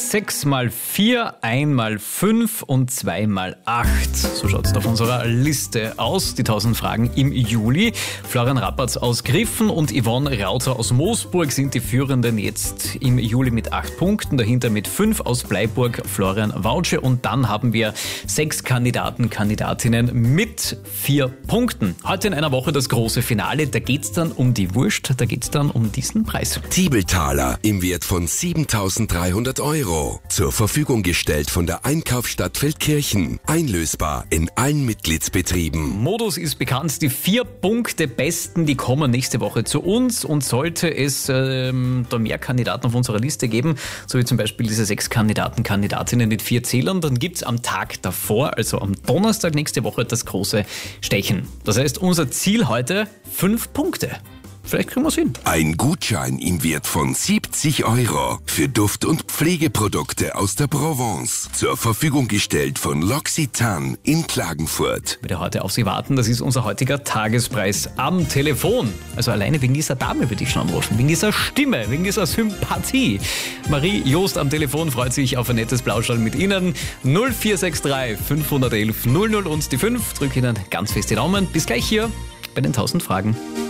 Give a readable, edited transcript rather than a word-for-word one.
6 mal 4, 1 mal 5 und 2 mal 8. So schaut es auf unserer Liste aus. Die 1000 Fragen im Juli. Florian Rappertz aus Griffen und Yvonne Rauter aus Moosburg sind die Führenden jetzt im Juli mit 8 Punkten. Dahinter mit 5 aus Bleiburg Florian Wautsche. Und dann haben wir 6 Kandidaten, Kandidatinnen mit 4 Punkten. Heute in einer Woche das große Finale. Da geht's dann um die Wurst. Da geht's dann um diesen Preis. Tiebeltaler im Wert von 7.300 Euro. Zur Verfügung gestellt von der Einkaufsstadt Feldkirchen. Einlösbar in allen Mitgliedsbetrieben. Modus ist bekannt. Die 4 Punkte Besten, die kommen nächste Woche zu uns. Und sollte es da mehr Kandidaten auf unserer Liste geben, so wie zum Beispiel diese 6 Kandidaten, Kandidatinnen mit 4 Zählern, dann gibt's am Tag davor, also am Donnerstag nächste Woche, das große Stechen. Das heißt, unser Ziel heute 5 Punkte. Vielleicht kriegen wir es hin. Ein Gutschein im Wert von 70 Euro für Duft- und Pflegeprodukte aus der Provence. Zur Verfügung gestellt von L'Occitane in Klagenfurt. Bitte heute auf Sie warten, das ist unser heutiger Tagespreis am Telefon. Also alleine wegen dieser Dame würde ich schon anrufen, wegen dieser Stimme, wegen dieser Sympathie. Marie Joost am Telefon freut sich auf ein nettes Plauschall mit Ihnen. 0463 511 00 und die 5. Drücke Ihnen ganz fest die Daumen. Bis gleich hier bei den 1000 Fragen.